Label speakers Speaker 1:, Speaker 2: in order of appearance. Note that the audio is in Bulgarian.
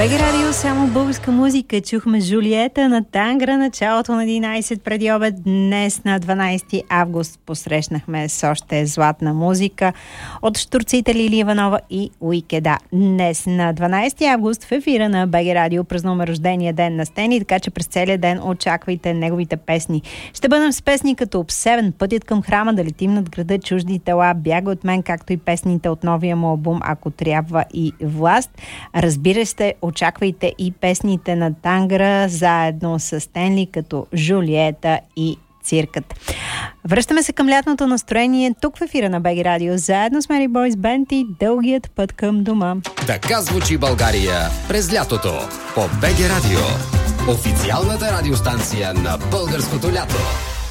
Speaker 1: БГ Радио, само българска музика. Чухме Жулиета на Тангра, началото на 11 преди обед. Днес на 12 август посрещнахме с още златна музика от штурците Лили Иванова и Уикеда. Днес на 12 август в ефира на БГ Радио празнуваме рождения ден на Стени, така че през целия ден очаквайте неговите песни. Ще бъдем с песни като Обсебен, Пътят към храма, Да летим над града, Чужди тела, Бяга от мен, както и песните от новия му албум Ако трябва и Власт. Разбира се, очаквайте и песните на Тангра заедно с Стенли като Жулиета и Циркът. Връщаме се към лятното настроение тук в ефира на БГ Радио заедно с Mary Boys Band и Дългият път към дома.
Speaker 2: Така звучи България през лятото по БГ Радио. Официалната радиостанция на българското лято.